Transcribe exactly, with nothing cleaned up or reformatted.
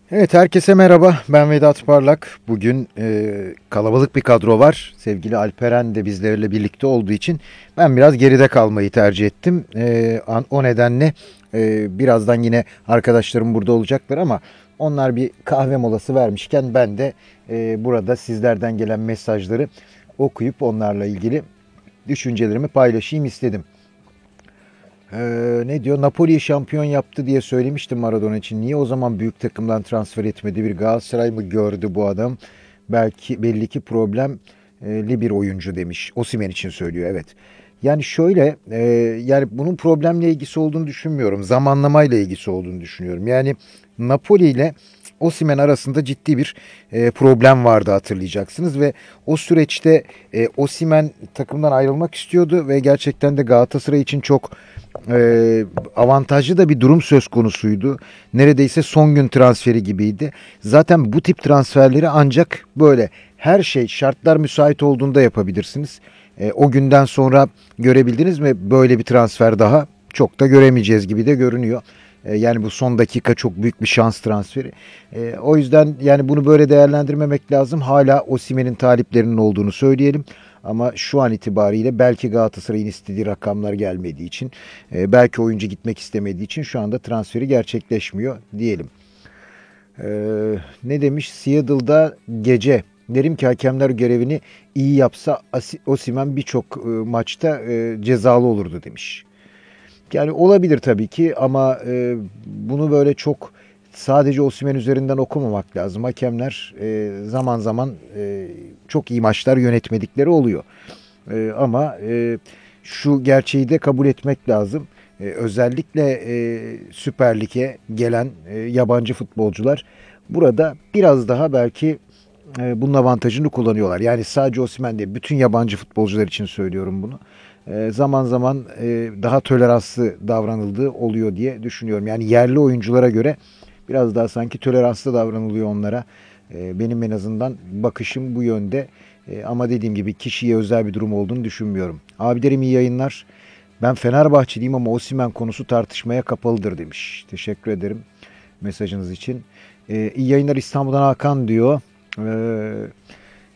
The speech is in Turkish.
Evet, herkese merhaba. Ben Vedat Parlak. Bugün e, kalabalık bir kadro var. Sevgili Alperen de bizlerle birlikte olduğu için ben biraz geride kalmayı tercih ettim. E, an- o nedenle e, birazdan yine arkadaşlarım burada olacaklar ama onlar bir kahve molası vermişken ben de e, burada sizlerden gelen mesajları okuyup onlarla ilgili düşüncelerimi paylaşayım istedim. Ee, ne diyor? Napoli'yi şampiyon yaptı diye söylemiştim Maradona için. Niye o zaman büyük takımdan transfer etmedi? Bir Galatasaray mı gördü bu adam? Belki belli ki problemli bir oyuncu demiş. Osimhen için söylüyor, evet. Yani şöyle, e, yani bunun problemle ilgisi olduğunu düşünmüyorum. Zamanlamayla ilgisi olduğunu düşünüyorum. Yani Napoli ile Osimhen arasında ciddi bir e, problem vardı, hatırlayacaksınız ve o süreçte e, Osimhen takımdan ayrılmak istiyordu ve gerçekten de Galatasaray için çok e, avantajlı da bir durum söz konusuydu. Neredeyse son gün transferi gibiydi. Zaten bu tip transferleri ancak böyle her şey şartlar müsait olduğunda yapabilirsiniz. E, o günden sonra görebildiniz mi böyle bir transfer daha? Çok da göremeyeceğiz gibi de görünüyor. E, yani bu son dakika çok büyük bir şans transferi. E, o yüzden yani bunu böyle değerlendirmemek lazım. Hala Osimhen'in taliplerinin olduğunu söyleyelim. Ama şu an itibariyle belki Galatasaray'ın istediği rakamlar gelmediği için, e, belki oyuncu gitmek istemediği için şu anda transferi gerçekleşmiyor diyelim. Ee, ne demiş? Seattle'da gece. Derim ki hakemler görevini iyi yapsa Asi- Osimhen birçok e, maçta e, cezalı olurdu demiş. Yani olabilir tabii ki ama e, bunu böyle çok sadece Osimhen üzerinden okumamak lazım. Hakemler e, zaman zaman e, çok iyi maçlar yönetmedikleri oluyor. E, ama e, şu gerçeği de kabul etmek lazım. E, özellikle e, Süper Lig'e gelen e, yabancı futbolcular burada biraz daha belki e, bunun avantajını kullanıyorlar. Yani sadece Osimhen değil, bütün yabancı futbolcular için söylüyorum bunu. E, zaman zaman e, daha toleranslı davranıldığı oluyor diye düşünüyorum. Yani yerli oyunculara göre biraz daha sanki toleranslı davranılıyor onlara. E, benim en azından bakışım bu yönde. E, ama dediğim gibi kişiye özel bir durum olduğunu düşünmüyorum. Abilerim, iyi yayınlar. Ben Fenerbahçeliyim ama Osimhen konusu tartışmaya kapalıdır demiş. Teşekkür ederim mesajınız için. E, iyi yayınlar İstanbul'dan Hakan diyor. E,